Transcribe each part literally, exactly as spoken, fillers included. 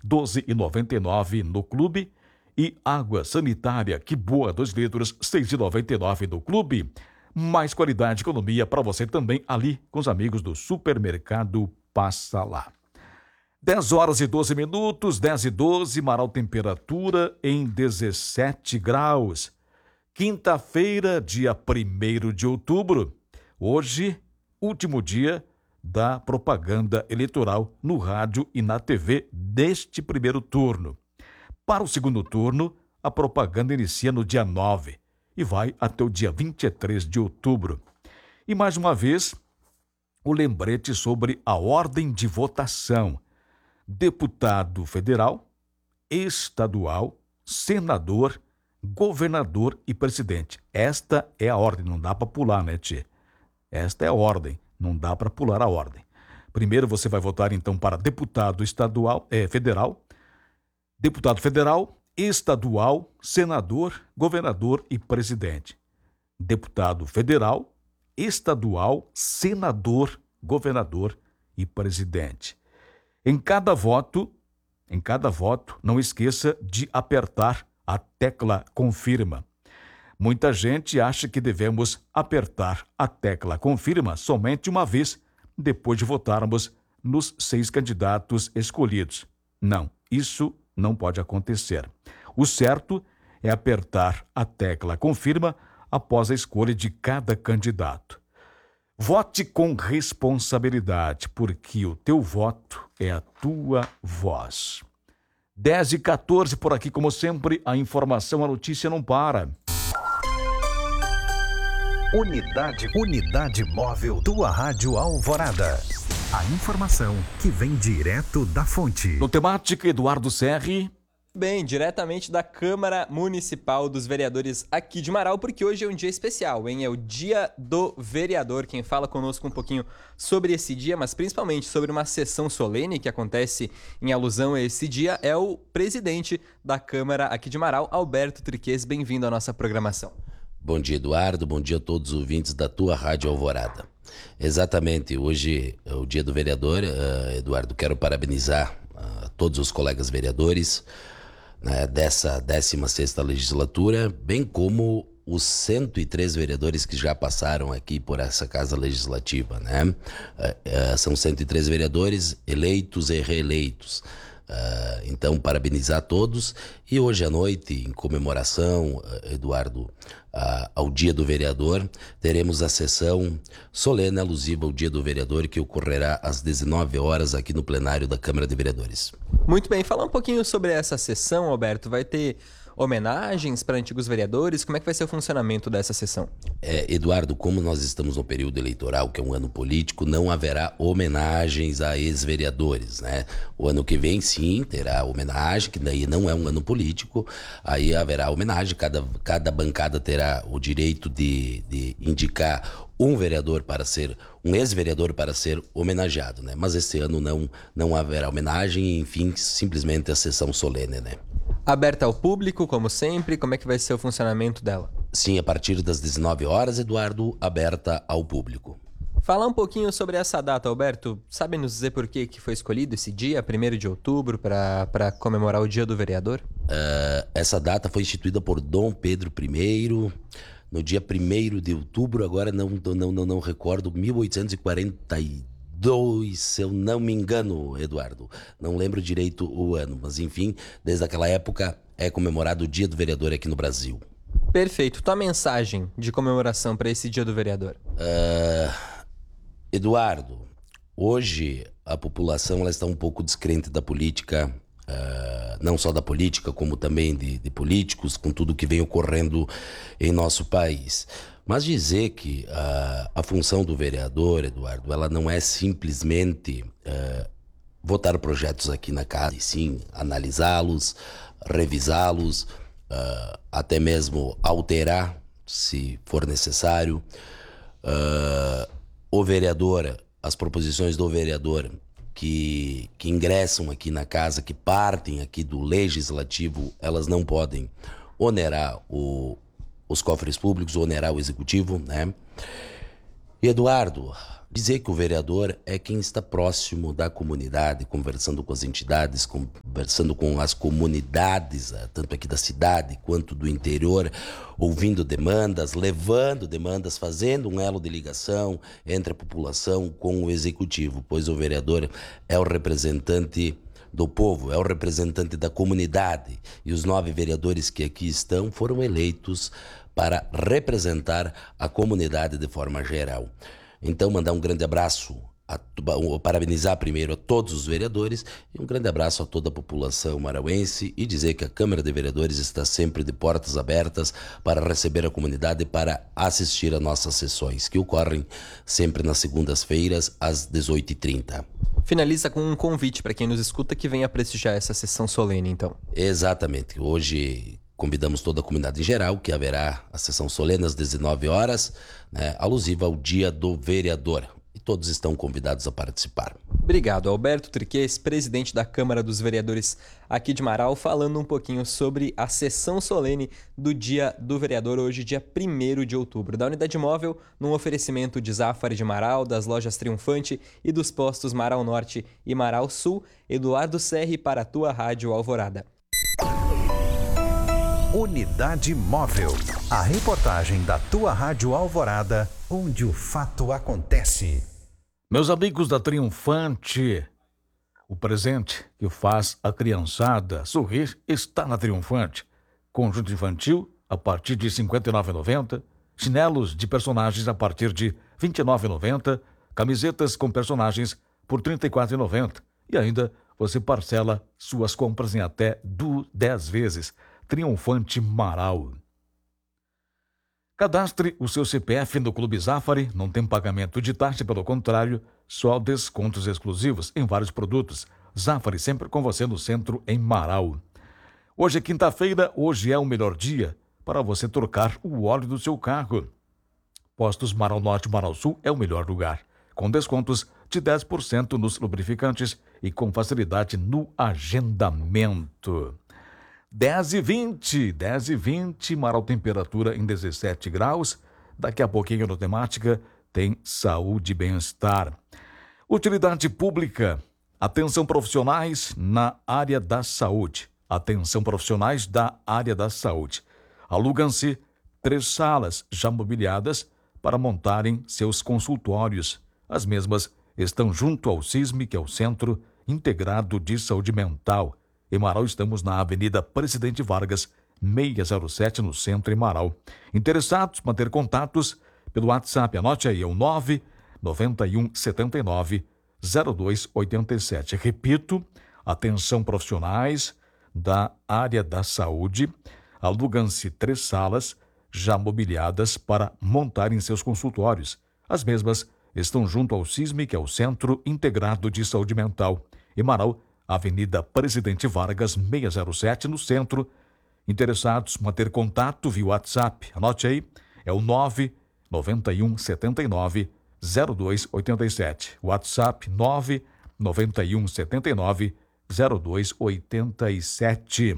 doze e noventa e nove no Clube. E água sanitária, que boa, dois litros, seis e noventa e nove no Clube. Mais qualidade e economia para você também ali com os amigos do Supermercado Passa Lá. dez horas e doze minutos, dez e doze, Marau, temperatura em dezessete graus. Quinta-feira, dia primeiro de outubro. Hoje, último dia da propaganda eleitoral no rádio e na T V deste primeiro turno. Para o segundo turno, a propaganda inicia no dia nove e vai até o dia vinte e três de outubro. E mais uma vez, o lembrete sobre a ordem de votação. Deputado federal, estadual, senador, governador e presidente. Esta é a ordem, não dá para pular, né, tchê? Esta é a ordem, não dá para pular a ordem. Primeiro você vai votar então para deputado estadual, é, federal, deputado federal, estadual, senador, governador e presidente. Deputado federal, estadual, senador, governador e presidente. Em cada voto, em cada voto, não esqueça de apertar a tecla confirma. Muita gente acha que devemos apertar a tecla confirma somente uma vez, depois de votarmos nos seis candidatos escolhidos. Não, isso não pode acontecer. O certo é apertar a tecla confirma após a escolha de cada candidato. Vote com responsabilidade, porque o teu voto é a tua voz. dez e quatorze por aqui, como sempre, a informação, a notícia não para. Unidade, unidade móvel, tua Rádio Alvorada. A informação que vem direto da fonte. No Temática, Eduardo Serri. Bem, diretamente da Câmara Municipal dos Vereadores aqui de Marau, porque hoje é um dia especial, hein? É o Dia do Vereador. Quem fala conosco um pouquinho sobre esse dia, mas principalmente sobre uma sessão solene que acontece em alusão a esse dia, é o presidente da Câmara aqui de Marau, Alberto Triques. Bem-vindo à nossa programação. Bom dia, Eduardo. Bom dia a todos os ouvintes da tua Rádio Alvorada. Exatamente, hoje é o Dia do Vereador. Uh, Eduardo, quero parabenizar uh, todos os colegas vereadores, né, dessa décima sexta legislatura, bem como os cento e três vereadores que já passaram aqui por essa casa legislativa, né? Uh, uh, são cento e três vereadores eleitos e reeleitos. Uh, então, parabenizar a todos. E hoje à noite, em comemoração, uh, Eduardo, uh, ao Dia do Vereador, teremos a sessão solene alusiva ao Dia do Vereador, que ocorrerá às dezenove horas aqui no plenário da Câmara de Vereadores. Muito bem, falar um pouquinho sobre essa sessão, Alberto. Vai ter homenagens para antigos vereadores? Como é que vai ser o funcionamento dessa sessão? É, Eduardo, como nós estamos no período eleitoral, que é um ano político, não haverá homenagens a ex-vereadores, né? O ano que vem, sim, terá homenagem, que daí não é um ano político, aí haverá homenagem, cada, cada bancada terá o direito de, de indicar um vereador para ser, um ex-vereador para ser homenageado, né? Mas esse ano não, não haverá homenagem, enfim, simplesmente a sessão solene, né? Aberta ao público, como sempre, como é que vai ser o funcionamento dela? Sim, a partir das dezenove horas, Eduardo, aberta ao público. Falar um pouquinho sobre essa data, Alberto. Sabe nos dizer por que que foi escolhido esse dia, primeiro de outubro, para comemorar o Dia do Vereador? Uh, essa data foi instituída por Dom Pedro primeiro, no dia primeiro de outubro, agora não, não, não, não recordo, mil oitocentos e quarenta e dois, se eu não me engano, Eduardo. Não lembro direito o ano, mas enfim, desde aquela época é comemorado o Dia do Vereador aqui no Brasil. Perfeito. Tua mensagem de comemoração para esse Dia do Vereador? Uh, Eduardo, hoje a população ela está um pouco descrente da política, uh, não só da política, como também de, de políticos, com tudo que vem ocorrendo em nosso país. Mas dizer que uh, a função do vereador, Eduardo, ela não é simplesmente uh, votar projetos aqui na casa, e sim analisá-los, revisá-los, uh, até mesmo alterar, se for necessário. Uh, o vereador, as proposições do vereador que, que ingressam aqui na casa, que partem aqui do legislativo, elas não podem onerar o os cofres públicos, onerar o executivo, né? E Eduardo, dizer que o vereador é quem está próximo da comunidade, conversando com as entidades, conversando com as comunidades, tanto aqui da cidade quanto do interior, ouvindo demandas, levando demandas, fazendo um elo de ligação entre a população com o executivo, pois o vereador é o representante do povo, é o representante da comunidade, e os nove vereadores que aqui estão foram eleitos para representar a comunidade de forma geral. Então, mandar um grande abraço, a, parabenizar primeiro a todos os vereadores e um grande abraço a toda a população marauense e dizer que a Câmara de Vereadores está sempre de portas abertas para receber a comunidade e para assistir a nossas sessões, que ocorrem sempre nas segundas-feiras às dezoito e trinta. Finaliza com um convite para quem nos escuta que venha prestigiar essa sessão solene, então. Exatamente. Hoje convidamos toda a comunidade em geral, que haverá a sessão solene às dezenove horas, né, alusiva ao Dia do Vereador. E todos estão convidados a participar. Obrigado, Alberto Triquês, presidente da Câmara dos Vereadores aqui de Marau, falando um pouquinho sobre a sessão solene do Dia do Vereador, hoje, dia primeiro de outubro, da Unidade Móvel, num oferecimento de Zafari de Marau, das lojas Triunfante e dos postos Marau Norte e Marau Sul. Eduardo Serri para a tua Rádio Alvorada. Unidade Móvel, a reportagem da tua Rádio Alvorada, onde o fato acontece. Meus amigos da Triunfante, o presente que faz a criançada sorrir está na Triunfante. Conjunto infantil a partir de cinquenta e nove reais e noventa centavos, chinelos de personagens a partir de vinte e nove reais e noventa centavos, camisetas com personagens por trinta e quatro reais e noventa centavos e ainda você parcela suas compras em até dez vezes. Triunfante Marau. Cadastre o seu C P F no Clube Zafari, não tem pagamento de taxa, pelo contrário, só descontos exclusivos em vários produtos. Zafari sempre com você no centro em Marau. Hoje é quinta-feira, hoje é o melhor dia para você trocar o óleo do seu carro. Postos Marau Norte e Marau Sul é o melhor lugar, com descontos de dez por cento nos lubrificantes e com facilidade no agendamento. dez e vinte, dez e vinte, Marau temperatura em dezessete graus. Daqui a pouquinho no Temática tem saúde e bem-estar. Utilidade pública, atenção profissionais na área da saúde. Atenção profissionais da área da saúde. Alugam-se três salas já mobiliadas para montarem seus consultórios. As mesmas estão junto ao CISM, que é o Centro Integrado de Saúde Mental. Em Marau estamos na Avenida Presidente Vargas, seiscentos e sete, no centro em Marau. Interessados, manter contatos pelo WhatsApp, anote aí, é o nove nove um sete nove zero dois oito sete. Repito, atenção profissionais da área da saúde, alugam-se três salas já mobiliadas para montarem seus consultórios. As mesmas estão junto ao CISM, que é o Centro Integrado de Saúde Mental. Em Marau, Avenida Presidente Vargas, seiscentos e sete, no centro. Interessados, manter contato via WhatsApp. Anote aí, é o nove nove um sete nove zero dois oito sete. WhatsApp nove nove um sete nove zero dois oito sete.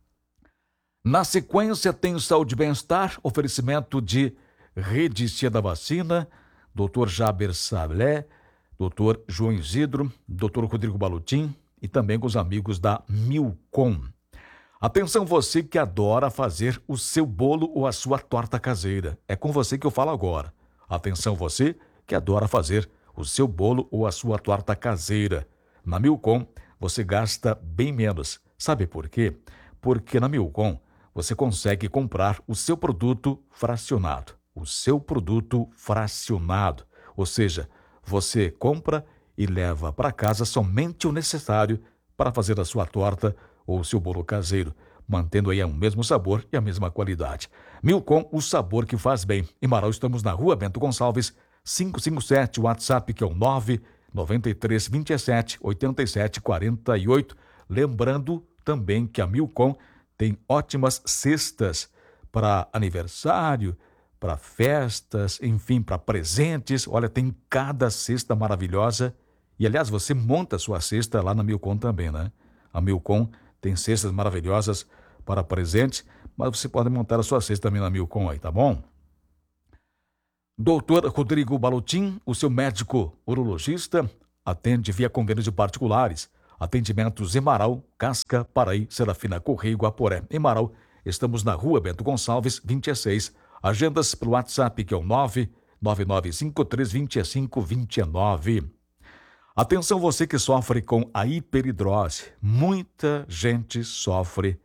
Na sequência tem Saúde e Bem-Estar, oferecimento de Rede Cia da Vacina, doutor Jaber Sablé, doutor João Isidro, doutor Rodrigo Balutin, e também com os amigos da Milcom. Atenção você que adora fazer o seu bolo ou a sua torta caseira. É com você que eu falo agora. Atenção você que adora fazer o seu bolo ou a sua torta caseira. Na Milcom você gasta bem menos. Sabe por quê? Porque na Milcom você consegue comprar o seu produto fracionado. O seu produto fracionado. Ou seja, você compra e leva para casa somente o necessário para fazer a sua torta ou o seu bolo caseiro, mantendo aí o mesmo sabor e a mesma qualidade. Milcom, o sabor que faz bem. Em Marau estamos na Rua Bento Gonçalves, quinhentos e cinquenta e sete, o WhatsApp que é o nove nove três dois sete oito sete quatro oito. Lembrando também que a Milcom tem ótimas cestas para aniversário, para festas, enfim, para presentes. Olha, tem cada cesta maravilhosa. E, aliás, você monta a sua cesta lá na Milcom também, né? A Milcom tem cestas maravilhosas para presentes, mas você pode montar a sua cesta também na Milcom aí, tá bom? doutor Rodrigo Balotin, o seu médico urologista, atende via convênios de particulares. Atendimentos em Marau, Casca, Paraí, Serafina Correia, Guaporé. Em Marau, estamos na rua Bento Gonçalves, vinte e seis. Agendas pelo WhatsApp, que é o nove nove nove cinco três dois cinco dois nove. Atenção você que sofre com a hiperidrose. Muita gente sofre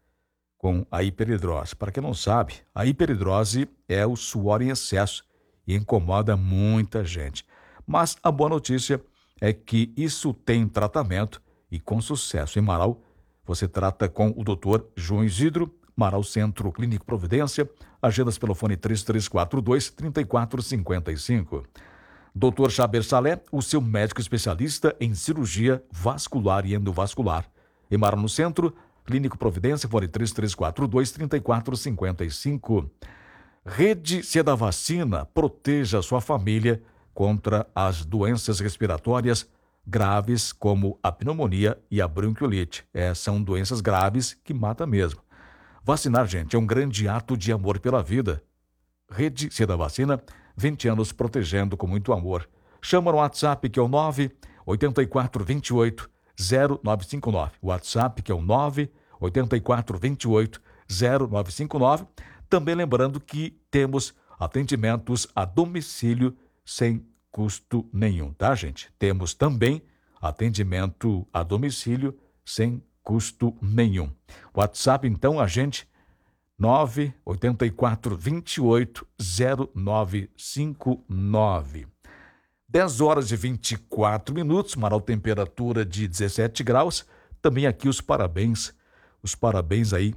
com a hiperidrose. Para quem não sabe, a hiperidrose é o suor em excesso e incomoda muita gente. Mas a boa notícia é que isso tem tratamento e com sucesso. Em Marau, você trata com o doutor João Isidro, Marau Centro Clínico Providência, agendas pelo fone três três quatro dois, três quatro cinco cinco. doutor Jaber Salé, o seu médico especialista em cirurgia vascular e endovascular. Em Marau no Centro, Clínico Providência, fone três três quatro dois, três quatro cinco cinco. Rede Seda Vacina, proteja sua família contra as doenças respiratórias graves como a pneumonia e a bronquiolite. É, são doenças graves que matam mesmo. Vacinar, gente, é um grande ato de amor pela vida. Rede Seda Vacina, vinte anos protegendo com muito amor. Chama no WhatsApp, que é o nove oito quatro dois oito zero nove cinco nove. WhatsApp, que é o nove oito quatro dois oito zero nove cinco nove. Também lembrando que temos atendimentos a domicílio sem custo nenhum, tá, gente? Temos também atendimento a domicílio sem custo nenhum. WhatsApp, então, agente nove oito quatro dois oito zero nove cinco nove. dez horas e vinte e quatro minutos, Marau, temperatura de dezessete graus. Também aqui os parabéns, os parabéns aí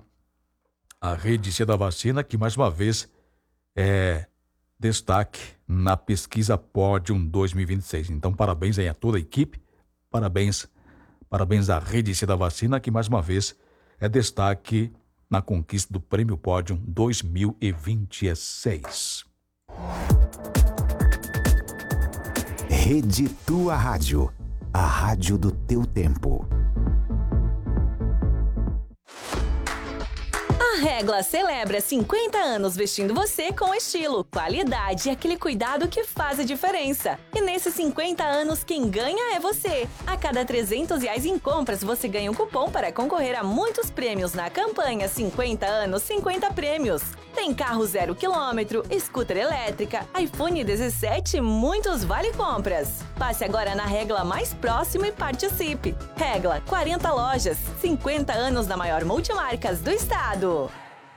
à Rede Seda Vacina, que mais uma vez é destaque na pesquisa Pódium dois mil e vinte e seis. Então, parabéns aí a toda a equipe, parabéns, parabéns à Rede Seda Vacina, que mais uma vez é destaque na conquista do Prêmio Pódium dois mil e vinte e seis. Rede Tua Rádio, a rádio do teu tempo. A Regla celebra cinquenta anos vestindo você com estilo, qualidade e aquele cuidado que faz a diferença. E nesses cinquenta anos, quem ganha é você. A cada trezentos reais em compras, você ganha um cupom para concorrer a muitos prêmios na campanha cinquenta anos, cinquenta prêmios. Tem carro zero quilômetro, scooter elétrica, iPhone dezessete e muitos vale-compras. Passe agora na Regla mais próximo e participe. Regla, quarenta lojas, cinquenta anos da maior multimarcas do estado.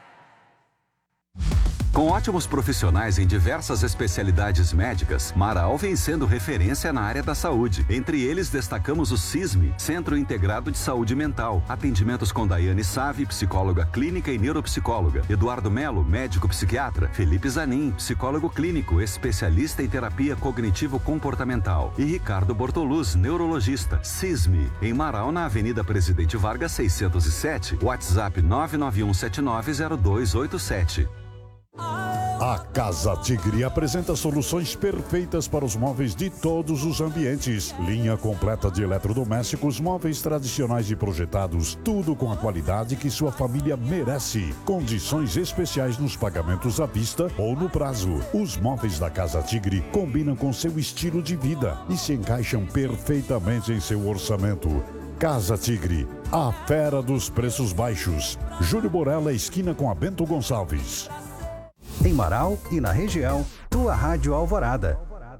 Com ótimos profissionais em diversas especialidades médicas, Marau vem sendo referência na área da saúde. Entre eles, destacamos o CISME, Centro Integrado de Saúde Mental. Atendimentos com Daiane Save, psicóloga clínica e neuropsicóloga. Eduardo Melo, médico psiquiatra. Felipe Zanin, psicólogo clínico, especialista em terapia cognitivo-comportamental. E Ricardo Bortoluz, neurologista. CISME, em Marau, na Avenida Presidente Vargas seiscentos e sete. WhatsApp nove nove um sete nove zero dois oito sete. A Casa Tigre apresenta soluções perfeitas para os móveis de todos os ambientes. Linha completa de eletrodomésticos, móveis tradicionais e projetados, tudo com a qualidade que sua família merece. Condições especiais nos pagamentos à vista ou no prazo. Os móveis da Casa Tigre combinam com seu estilo de vida e se encaixam perfeitamente em seu orçamento. Casa Tigre, a fera dos preços baixos. Júlio Borella, esquina com a Bento Gonçalves. Em Marau e na região, Tua Rádio Alvorada.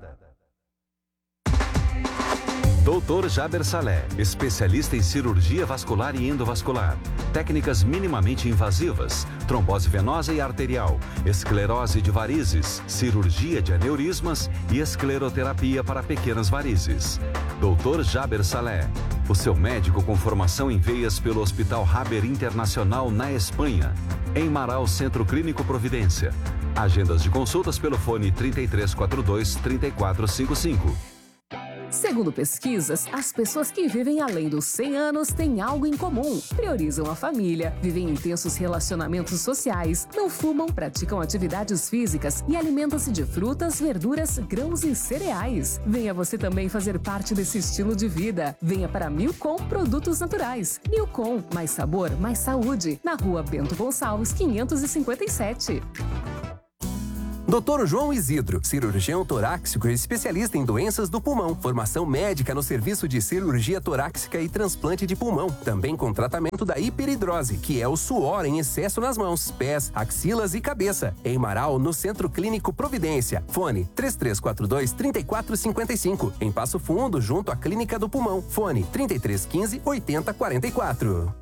doutor Jaber Salé, especialista em cirurgia vascular e endovascular. Técnicas minimamente invasivas, trombose venosa e arterial, esclerose de varizes, cirurgia de aneurismas e escleroterapia para pequenas varizes. doutor Jaber Salé, o seu médico com formação em veias pelo Hospital Haber Internacional na Espanha. Em Marau, Centro Clínico Providência. Agendas de consultas pelo fone três três quatro dois, três quatro cinco cinco. Segundo pesquisas, as pessoas que vivem além dos cem anos têm algo em comum. Priorizam a família, vivem intensos relacionamentos sociais, não fumam, praticam atividades físicas e alimentam-se de frutas, verduras, grãos e cereais. Venha você também fazer parte desse estilo de vida. Venha para Milcom Produtos Naturais. Milcom, mais sabor, mais saúde. Na rua Bento Gonçalves, quinhentos e cinquenta e sete. doutor João Isidro, cirurgião torácico e especialista em doenças do pulmão. Formação médica no serviço de cirurgia torácica e transplante de pulmão. Também com tratamento da hiperidrose, que é o suor em excesso nas mãos, pés, axilas e cabeça. Em Marau, no Centro Clínico Providência. Fone três três quatro dois, três quatro cinco cinco. Em Passo Fundo, junto à Clínica do Pulmão. Fone trinta e três quinze, oitenta quarenta e quatro.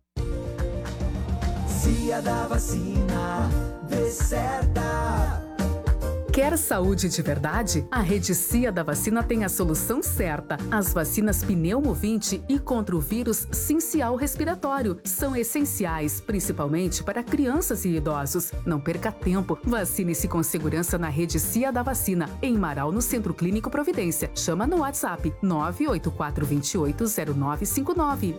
Cia da vacina, vê certa. Quer saúde de verdade? A Rede Cia da Vacina tem a solução certa. As vacinas Pneumovinte e contra o vírus sincial respiratório são essenciais, principalmente para crianças e idosos. Não perca tempo. Vacine-se com segurança na Rede Cia da Vacina, em Marau, no Centro Clínico Providência. Chama no WhatsApp nove oito quatro dois oito zero nove cinco nove.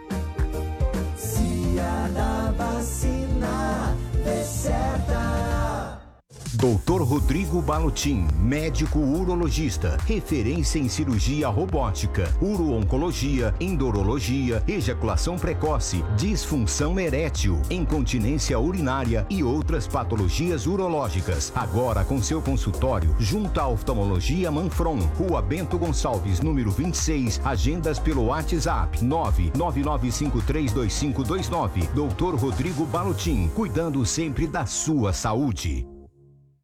Cia da Vacina, vê certa. doutor Rodrigo Balutin, médico urologista, referência em cirurgia robótica, uro-oncologia, endurologia, ejaculação precoce, disfunção erétil, incontinência urinária e outras patologias urológicas. Agora com seu consultório junto à Oftalmologia Manfron, Rua Bento Gonçalves, número vinte e seis, agendas pelo WhatsApp nove nove nove cinco três dois cinco dois nove. doutor Rodrigo Balutin, cuidando sempre da sua saúde.